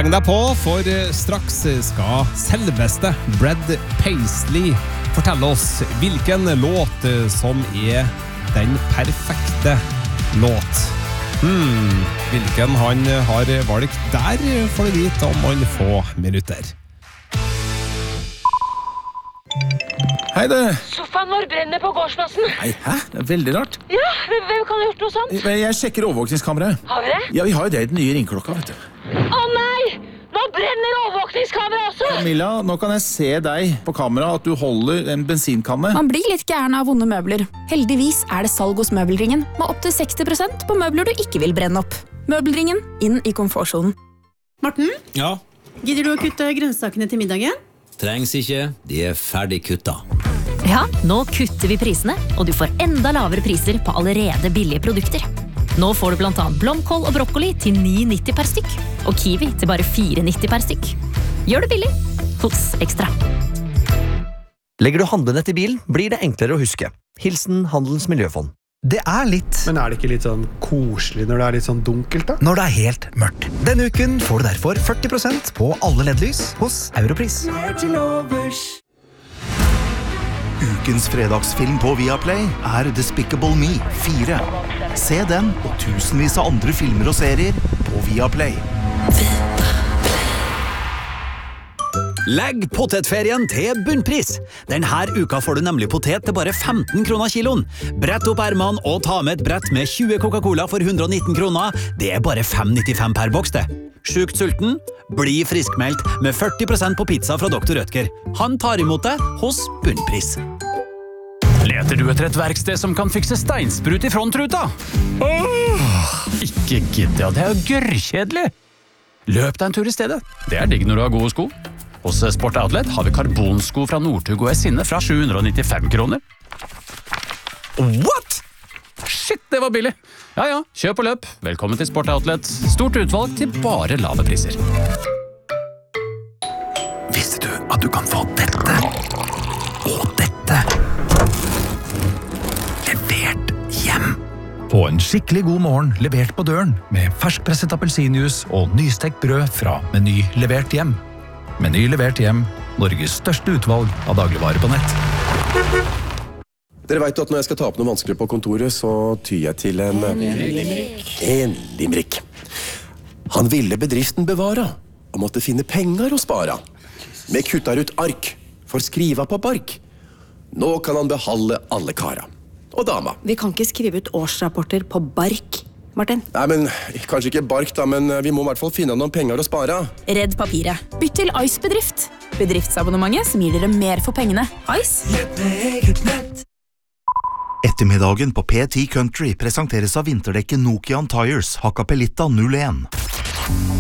Heng deg på, for straks skal selveste Brad Paisley fortelle oss hvilken låt som er den perfekte låt. Hvilken han har valgt der, får du vite om noen få minutter. Hei du! Sofaen vår brenner på gårdsplassen. Hei, hæ? Det er veldig rart. Ja, hvem kan ha gjort noe sånt? Jeg sjekker overvåkningskameraet. Har vi det? Ja, vi har jo det i den nye ringklokka, vet du. Å nei! Nå brenner overvåkningskamera også! Camilla, nå kan jeg se deg på kamera at du holder en bensinkanne. Man blir litt gæren av vonde møbler. Heldigvis er det salg hos Møbelringen, med opp til 60% på møbler du ikke vil brenne opp. Møbelringen, inn i komfortsonen. Morten, Ja, gidder du å kutte grønnsakene til middagen? Trengs ikke, de er ferdig kutta. Ja, nå kutter vi prisene, og du får enda lavere priser på allerede billige produkter. Nå får du blant annet blomkål og brokkoli til 9,90 per stykk, og kiwi til bare 4,90 per stykk. Gjør det billig hos Ekstra. Legger du handlenett i bilen, blir det enklere å huske. Hilsen Handelens Miljøfond. Det er litt. Men er det ikke litt sånn koselig når det er litt sånn dunkelt da? Når det er helt mørkt. Denne uken får du derfor 40% på alle LED-lys hos Europris. Ukens fredagsfilm på Viaplay er Despicable Me 4. Se den og tusenvis av andre filmer og serier på Viaplay. Legg potetferien til bunnpris. Denne uka får du nemlig potet til bare 15 kroner kiloen. Brett opp ermene og ta med et brett med 20 Coca-Cola for 119 kroner. Det er bare 5,95 per boks det. Sjukt sulten? Bli friskmeldt med 40% på pizza fra Dr. Rødtger. Han tar imot deg hos bunnpris. Leter du etter et verksted som kan fikse steinsprut i frontruta? Ikke gidde, det er jo gørrkjedelig. Løp deg en tur i stedet. Det er digg når du har gode sko. Hos Sport Outlet har vi karbonsko fra Northug og Esinne fra 795 kroner. What? Shit, det var billig. Ja, kjøp og løp. Velkommen til Sport Outlet. Stort utvalg til bare lave priser. Visste du at du kan få dette og dette levert hjem? Få en skikkelig god morgen levert på døren med ferskpresset appelsinjuice og nystekt brød fra Meny levert hjem. Meny levert hjem, Norges største utvalg av dagligvarer på nett. Dere vet at når jeg skal ta opp noe vanskelig på kontoret, så tyr jeg til en limerick. Han ville bedriften bevara, og måtte finne penger å spara. Med kuttar ut ark, for skriva på bark. Nå kan han behalde alle kara. Og dama. Vi kan ikke skrive ut årsrapporter på bark, Martin. Nei, men kanskje ikke bark da, men vi må I hvert fall finne noen penger å spare. Redd papiret. Bytt til Ice Bedrift. Bedriftsabonnementet som gir dere mer for pengene. Ice. Ettermiddagen på P10 Country presenteres av vinterdekket Nokian Tires Hakkapeliitta 01.